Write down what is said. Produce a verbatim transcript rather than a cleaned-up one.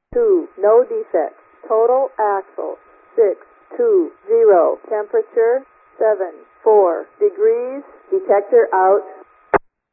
two, no defects. Total axle, six two zero. Temperature, seven four degrees. Detector out.